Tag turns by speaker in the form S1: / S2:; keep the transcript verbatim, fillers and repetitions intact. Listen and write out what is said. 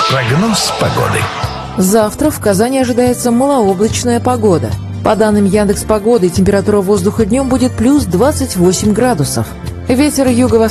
S1: Прогноз погоды.
S2: Завтра в Казани ожидается малооблачная погода. По данным Яндекс.Погоды, температура воздуха днем будет плюс двадцать восемь градусов. Ветер юго-восточный